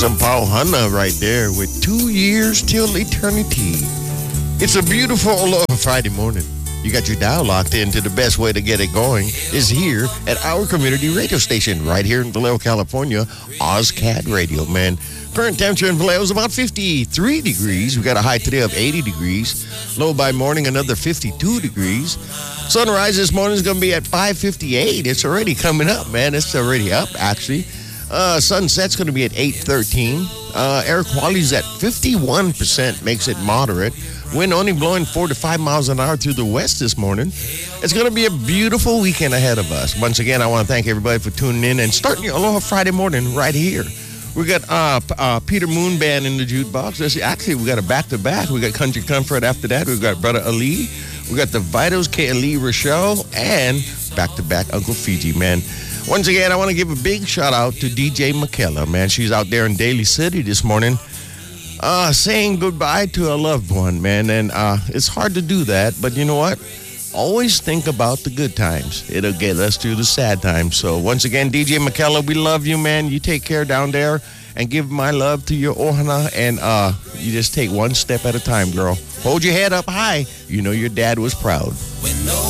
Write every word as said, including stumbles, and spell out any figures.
Some Pauhana right there with two years till eternity. It's a beautiful Aloha Friday morning. You got your dial locked into the best way to get it going is here at our community radio station right here in Vallejo, California, OzCat Radio, man. Current temperature in Vallejo is about fifty-three degrees. We got a high today of eighty degrees. Low by morning, another fifty-two degrees. Sunrise this morning is going to be at five fifty-eight. It's already coming up, man. It's already up, actually. Uh, sunset's going to be at eight thirteen. Uh, air quality's at fifty-one percent, makes it moderate. Wind only blowing four to five miles an hour through the west this morning. It's going to be a beautiful weekend ahead of us. Once again, I want to thank everybody for tuning in and starting your Aloha Friday morning right here. We got uh, uh, Peter Moon Band in the jukebox. This, actually, we got a back-to-back. We got Country Comfort after that. We got Brother Ali. We got the Vitals, K. Ali Rochelle, and back-to-back Uncle Fiji, man. Once again, I want to give a big shout-out to D J McKellar, man. She's out there in Daly City this morning uh, saying goodbye to a loved one, man. And uh, it's hard to do that, but you know what? Always think about the good times. It'll get us through the sad times. So once again, D J McKellar, we love you, man. You take care down there and give my love to your ohana. And uh, you just take one step at a time, girl. Hold your head up high. You know your dad was proud. When no